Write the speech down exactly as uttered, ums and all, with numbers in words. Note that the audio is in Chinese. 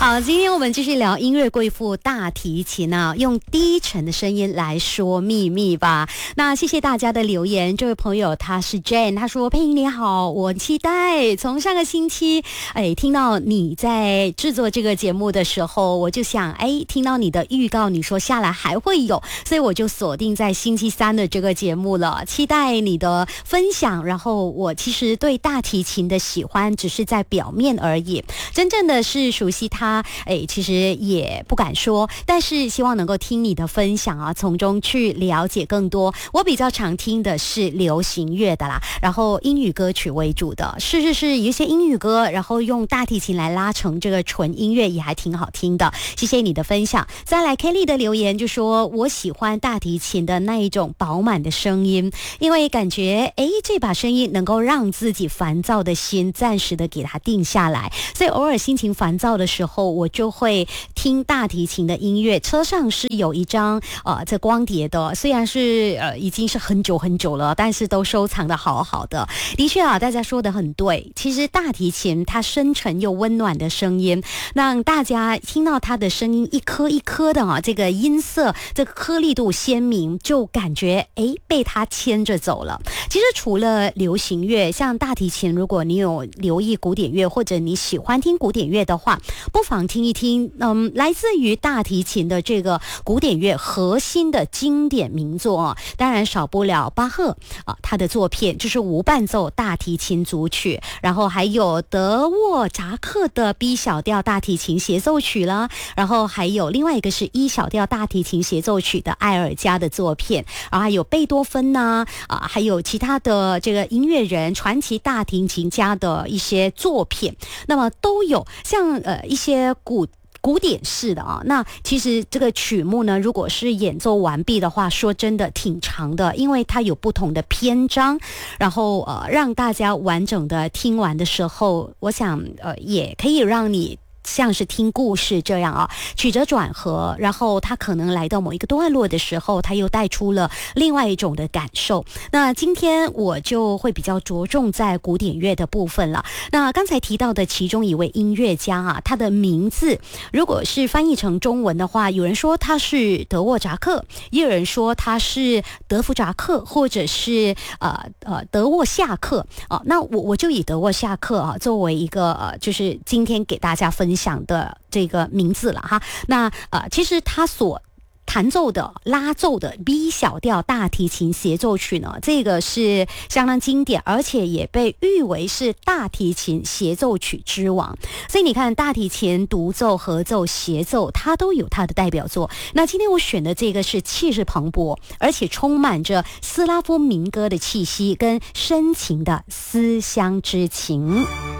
好，今天我们继续聊音乐贵妇大提琴啊，用低沉的声音来说秘密吧。那谢谢大家的留言，这位朋友他是 Jane， 他说：“佩莹你好，我期待从上个星期哎听到你在制作这个节目的时候，我就想哎听到你的预告，你说下来还会有，所以我就锁定在星期三的这个节目了，期待你的分享。然后我其实对大提琴的喜欢只是在表面而已，真正的是熟悉它。”哎，其实也不敢说，但是希望能够听你的分享啊，从中去了解更多。我比较常听的是流行乐的啦，然后英语歌曲为主的，是是是，有一些英语歌，然后用大提琴来拉成这个纯音乐，也还挺好听的。谢谢你的分享。再来 Kelly 的留言就说，我喜欢大提琴的那一种饱满的声音，因为感觉哎，这把声音能够让自己烦躁的心暂时的给它定下来，所以偶尔心情烦躁的时候，我就会听大提琴的音乐。车上是有一张呃这光碟的，虽然是呃已经是很久很久了，但是都收藏的好好的。的确啊，大家说的很对，其实大提琴它深沉又温暖的声音，让大家听到它的声音一颗一颗的啊，这个音色这个颗粒度鲜明，就感觉哎被它牵着走了。其实除了流行乐，像大提琴，如果你有留意古典乐，或者你喜欢听古典乐的话，不妨听一听，嗯，来自于大提琴的这个古典乐核心的经典名作啊，当然少不了巴赫啊，他的作品就是无伴奏大提琴组曲，然后还有德沃扎克的 B 小调大提琴协奏曲啦，然后还有另外一个是 E 小调大提琴协奏曲的艾尔加的作品，然后还有贝多芬呐 啊, 啊，还有其他的这个音乐人、传奇大提琴家的一些作品，那么都有像呃一些古。古典式的啊，那其实这个曲目呢，如果是演奏完毕的话，说真的挺长的，因为它有不同的篇章，然后呃让大家完整的听完的时候，我想呃也可以让你像是听故事这样啊，曲折转合，然后他可能来到某一个段落的时候，他又带出了另外一种的感受。那今天我就会比较着重在古典乐的部分了。那刚才提到的其中一位音乐家啊，他的名字如果是翻译成中文的话，有人说他是德沃扎克，也有人说他是德弗扎克，或者是呃呃德沃夏克啊。那我我就以德沃夏克啊作为一个呃，就是今天给大家分享。分享的这个名字了哈，那呃，其实他所弹奏的拉奏的 B 小调大提琴协奏曲呢，这个是相当经典，而且也被誉为是大提琴协奏曲之王。所以你看，大提琴独奏、合奏、协奏，它都有它的代表作。那今天我选的这个是气势磅礴，而且充满着斯拉夫民歌的气息跟深情的思乡之情。